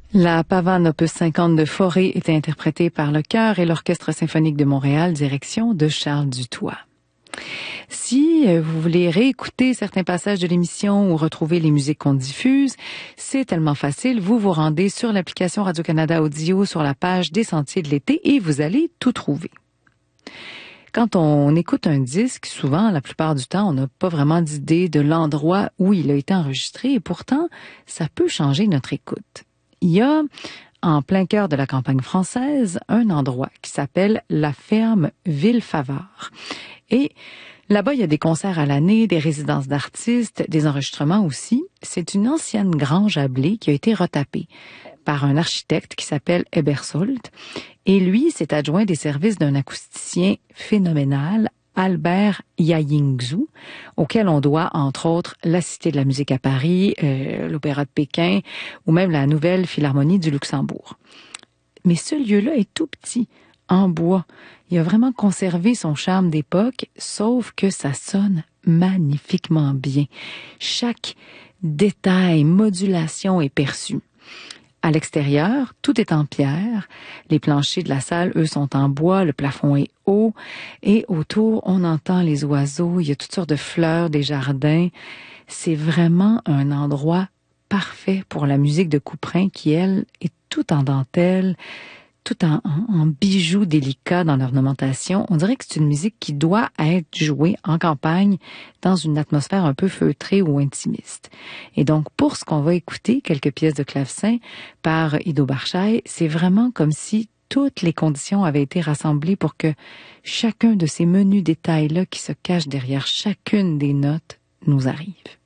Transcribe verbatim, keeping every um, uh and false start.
La pavane opus cinquante de Fauré était interprétée par le chœur et l'Orchestre symphonique de Montréal, direction de Charles Dutoit. Si vous voulez réécouter certains passages de l'émission ou retrouver les musiques qu'on diffuse, c'est tellement facile. Vous vous rendez sur l'application Radio-Canada Audio sur la page des Sentiers de l'été et vous allez tout trouver. Quand on écoute un disque, souvent, la plupart du temps, on n'a pas vraiment d'idée de l'endroit où il a été enregistré et pourtant, ça peut changer notre écoute. Il y a, en plein cœur de la campagne française, un endroit qui s'appelle la ferme Ville-Favart. Et là-bas, il y a des concerts à l'année, des résidences d'artistes, des enregistrements aussi. C'est une ancienne grange à blé qui a été retapée par un architecte qui s'appelle Ebersold. Et lui s'est adjoint des services d'un acousticien phénoménal, Albert Yayingzhou, auquel on doit, entre autres, la Cité de la musique à Paris, euh, l'Opéra de Pékin ou même la Nouvelle Philharmonie du Luxembourg. Mais ce lieu-là est tout petit, en bois. Il a vraiment conservé son charme d'époque, sauf que ça sonne magnifiquement bien. Chaque détail, modulation est perçu. À l'extérieur, tout est en pierre. Les planchers de la salle, eux, sont en bois. Le plafond est haut. Et autour, on entend les oiseaux. Il y a toutes sortes de fleurs, des jardins. C'est vraiment un endroit parfait pour la musique de Couperin qui, elle, est tout en dentelle, tout en, en, en bijoux délicats dans l'ornementation. On dirait que c'est une musique qui doit être jouée en campagne dans une atmosphère un peu feutrée ou intimiste. Et donc, pour ce qu'on va écouter, quelques pièces de clavecin par Ido Barshai, c'est vraiment comme si toutes les conditions avaient été rassemblées pour que chacun de ces menus détails-là qui se cachent derrière chacune des notes nous arrive.